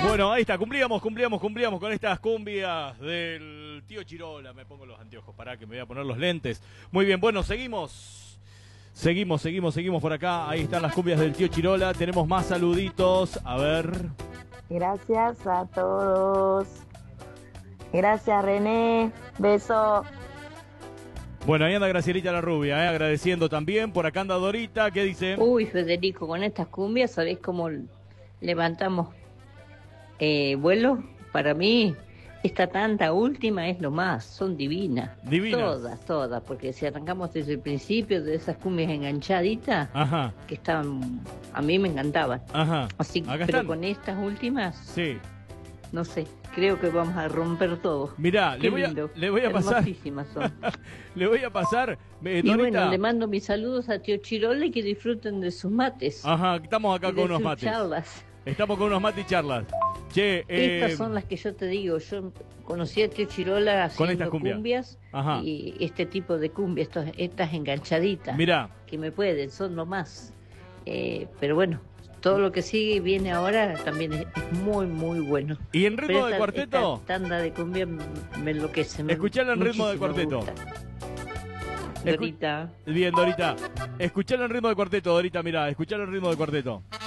Bueno, ahí está, cumplíamos con estas cumbias del tío Chirola. Me pongo los anteojos, pará que me voy a poner los lentes. Muy bien, bueno, seguimos por acá. Ahí están las cumbias del tío Chirola. Tenemos más saluditos, a ver. Gracias a todos. Gracias, René. Beso. Bueno, ahí anda Gracielita la rubia, agradeciendo también. Por acá anda Dorita, ¿qué dice? Uy, Federico, con estas cumbias, ¿sabés cómo levantamos vuelo? Para mí, esta tanda última es lo más, son divinas. Divinas. Todas, porque si arrancamos desde el principio de esas cumbias enganchaditas, Ajá. que estaban, a mí me encantaban. Ajá. Así, Acá pero están. con estas últimas, Sí. no sé, creo que vamos a romper todo. Mirá, Qué le voy a pasar. Hermosísimas son. Le voy a pasar. Y Dorita. bueno, le mando mis saludos a tío Chirola y que disfruten de sus mates. Ajá, estamos acá y con de unos sus mates. charlas. Estamos con unos mates y charlas. Che, Estas son las que yo te digo. Yo conocí a tío Chirola haciendo estas cumbias. Ajá. Y este tipo de cumbias, estas enganchaditas. Mirá. Que me pueden, son lo más. Pero bueno, todo lo que sigue y viene ahora también es muy, muy bueno. ¿Y en ritmo de Pero cuarteto? Esta tanda de cumbia me enloquece. Escuchalo en ritmo de cuarteto. Dorita. Bien, Dorita. Escuchalo en ritmo de cuarteto, Dorita, mirá, escuchalo en ritmo de cuarteto.